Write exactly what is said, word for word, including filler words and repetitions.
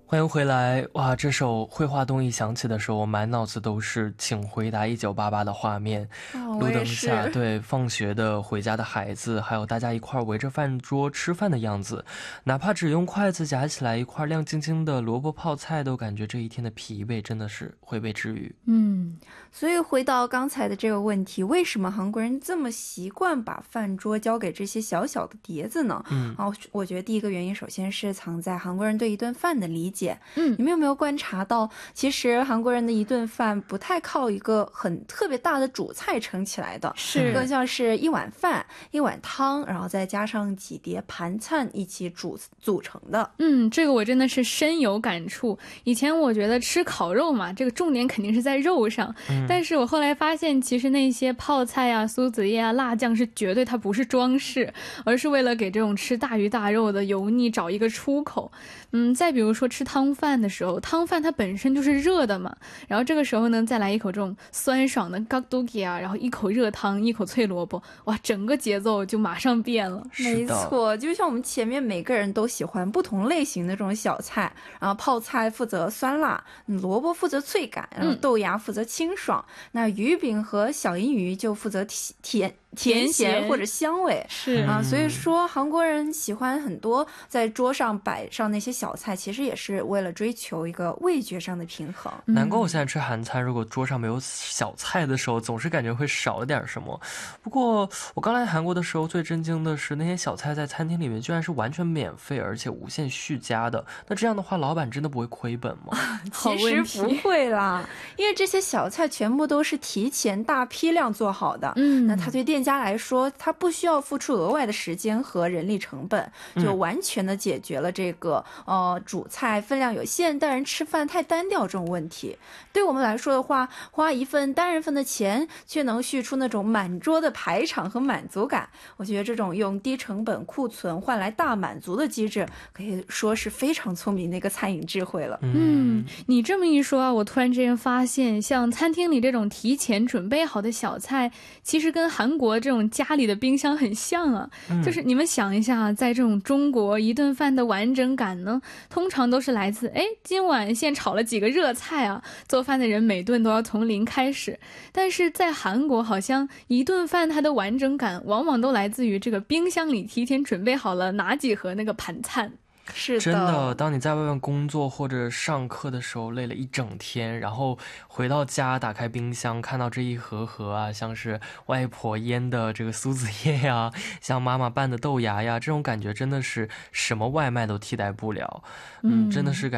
欢迎回来。哇，这首绘画动一响起的时候，我满脑子都是请回答一九八八的画面。 哦， 路灯我也是。 下，对，放学的回家的孩子，还有大家一块围着饭桌吃饭的样子，哪怕只用筷子夹起来一块亮晶晶的萝卜泡菜，都感觉这一天的疲惫真的是会被治愈。 嗯，所以回到刚才的这个问题，为什么韩国人这么习惯把饭桌交给这些小小的碟子呢？ 嗯， 啊，我觉得第一个原因首先是藏在韩国人对一顿饭的理解。 嗯， 你们有没有观察到，其实韩国人的一顿饭不太靠一个很特别大的主菜撑起来的， 是更像是一碗饭、一碗汤，然后再加上几碟盘菜一起煮组成的。 嗯，这个我真的是深有感触。以前我觉得吃烤肉嘛，这个重点肯定是在肉上， 嗯、 但是我后来发现，其实那些泡菜啊、苏子叶啊、辣酱是绝对它不是装饰，而是为了给这种吃大鱼大肉的油腻找一个出口。嗯，再比如说吃汤饭的时候，汤饭它本身就是热的嘛，然后这个时候呢，再来一口这种酸爽的gakdogi啊，然后一口热汤，一口脆萝卜，哇，整个节奏就马上变了。 没错，就像我们前面每个人都喜欢不同类型的这种小菜，然后泡菜负责酸辣，萝卜负责脆感，然后豆芽负责清爽，嗯、那鱼饼和小银鱼就负责甜甜咸或者香味。 是啊，所以说韩国人喜欢很多在桌上摆上那些小菜，其实也是为了追求一个味觉上的平衡。 难怪我现在吃韩餐，如果桌上没有小菜的时候，总是感觉会少了点什么。不过我刚来韩国的时候，最震惊的是那些小菜在餐厅里面居然是完全免费，而且无限续加的。那这样的话，老板真的不会亏本吗？ 其实不会啦，因为这些小菜全部都是提前大批量做好的。 嗯， 那他对店家来说，他不需要付出额外的时间和人力成本，就完全的解决了这个、嗯、呃主菜分量有限，但人吃饭太单调这种问题。对我们来说的话，花一份单人份的钱，却能续出那种满桌的排场和满足感。我觉得这种用低成本库存换来大满足的机制，可以说是非常聪明的一个餐饮智慧了。 嗯，你这么一说啊，我突然之间发现，像餐厅里这种提前准备好的小菜，其实跟韩国这种家里的冰箱很像啊。嗯、就是你们想一下，在这种中国一顿饭的完整感呢，通常都是来自哎，今晚现炒了几个热菜啊，做饭的人每顿都要从零开始。但是在韩国，好像一顿饭它的完整感往往都来自于这个冰箱里提前准备好了哪几盒那个盘菜。 是的， 真的，当你在外面工作或者上课的时候累了一整天，然后回到家打开冰箱看到这一盒盒啊，像是外婆腌的这个苏子叶呀，像妈妈拌的豆芽呀，这种感觉真的是什么外卖都替代不了。嗯，真的是感